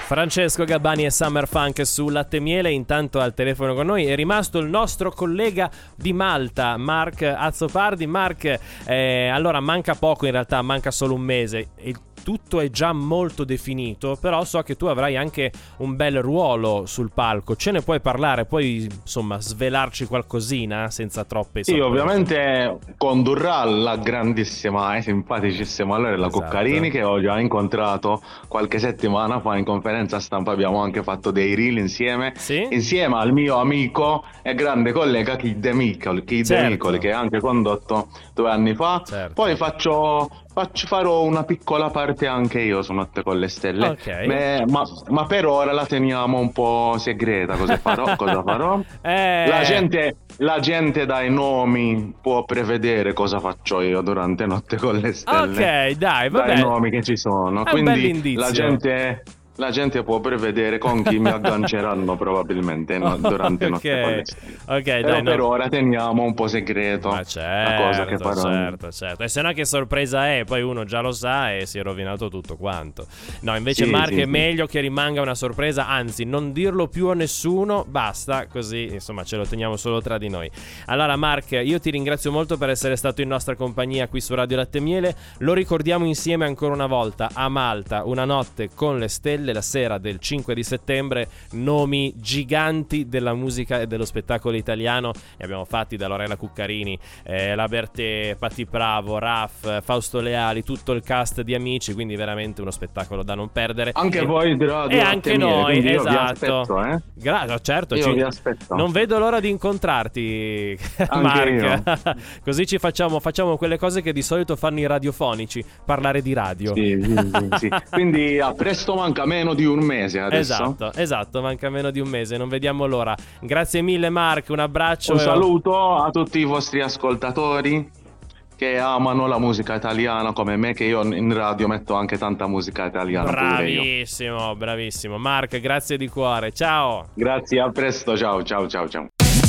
Francesco Gabbani e Summer Funk su Latte e Miele. Intanto al telefono con noi è rimasto il nostro collega di Malta, Mark Azzopardi. Mark, allora manca poco, in realtà manca solo un mese. Tutto è già molto definito, però so che tu avrai anche un bel ruolo sul palco. Ce ne puoi parlare? Puoi insomma svelarci qualcosina senza troppe sorprese? Sì, ovviamente condurrà la grandissima e simpaticissima Lorella Cuccarini, che ho già incontrato qualche settimana fa in conferenza stampa. Abbiamo anche fatto dei reel insieme, sì? Insieme al mio amico e grande collega Kid De Micoli, che ha anche condotto 2 anni fa. Certo. Poi farò una piccola parte anche io su Notte con le Stelle, okay. ma per ora la teniamo un po' segreta. Cosa farò? La gente dai nomi può prevedere cosa faccio io durante Notte con le Stelle. Ok, dai, va bene. Dai nomi che ci sono, è un quindi bell'indizio. La gente può prevedere con chi mi agganceranno probabilmente durante Notte con le Stelle. Ok, però per ora teniamo un po' segreto ma la cosa che farò. certo. E se no che sorpresa è? Poi uno già lo sa e si è rovinato tutto quanto. No, invece Sì, Mark sì, è meglio che rimanga una sorpresa, anzi non dirlo più a nessuno, basta, così insomma ce lo teniamo solo tra di noi. Allora Mark, io ti ringrazio molto per essere stato in nostra compagnia qui su Radio Latte e Miele. Lo ricordiamo insieme ancora una volta: a Malta, una notte con le stelle, la sera del 5 di settembre, nomi giganti della musica e dello spettacolo italiano ne abbiamo fatti, da Lorella Cuccarini, la Bertè, Patti Bravo, Raff, Fausto Leali, tutto il cast di Amici, quindi veramente uno spettacolo da non perdere. Anche voi di Radio e Latte anche e Miele, noi, io vi esatto. aspetto, Certo, io vi aspetto. non vedo l'ora di incontrarti, Anche Mark. Così ci facciamo quelle cose che di solito fanno i radiofonici, parlare di radio. Sì. Quindi a presto, manca meno di un mese adesso. Esatto, manca meno di un mese, non vediamo l'ora. Grazie mille Mark, un abbraccio. Un saluto a tutti i vostri ascoltatori che amano la musica italiana come me, che io in radio metto anche tanta musica italiana. Bravissimo Mark, grazie di cuore, ciao. Grazie, a presto, ciao.